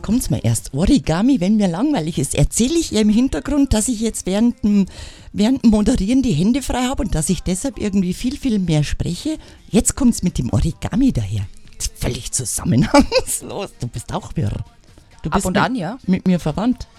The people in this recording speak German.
kommt's mir erst. Origami, wenn mir langweilig ist, erzähle ich ihr im Hintergrund, dass ich jetzt während dem Moderieren die Hände frei habe und dass ich deshalb irgendwie viel, viel mehr spreche. Jetzt kommt's mit dem Origami daher. Völlig zusammenhangslos. Du bist auch wirr. Du bist Ab und an, ja. mit mir verwandt.